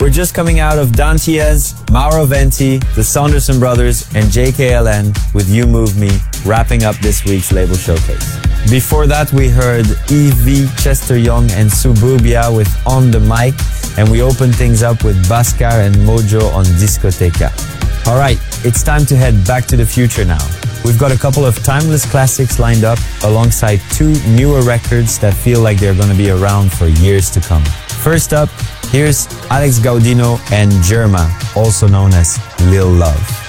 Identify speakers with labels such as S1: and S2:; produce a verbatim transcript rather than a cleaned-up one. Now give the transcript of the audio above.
S1: We're just coming out of Dantiez, Mauro Venti, the Saunderson Brothers, and J K L N with You Move Me, wrapping up this week's label showcase. Before that, we heard Evie, Chester Young, and Suburbia with On the Mic, and we opened things up with Bhaskar and Mojo on Discoteca. Alright, it's time to head back to the future now. We've got a couple of timeless classics lined up alongside two newer records that feel like they're going to be around for years to come. First up, here's Alex Gaudino and Germa, also known as Lil Love.